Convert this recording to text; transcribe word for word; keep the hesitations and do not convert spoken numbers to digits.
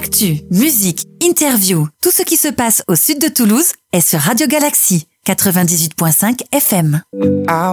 Actu, musique, interview, tout ce qui se passe au sud de Toulouse est sur Radio Galaxy quatre-vingt-dix-huit virgule cinq F M.